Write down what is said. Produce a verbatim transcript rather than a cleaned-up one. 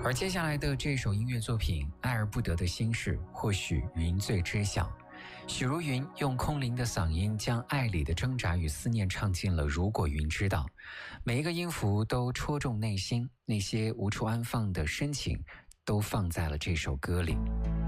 而接下来的这首音乐作品《爱而不得的心事》，或许云最知晓。许茹芸用空灵的嗓音将爱里的挣扎与思念唱进了如果云知道，每一个音符都戳中内心，那些无处安放的深情都放在了这首歌里。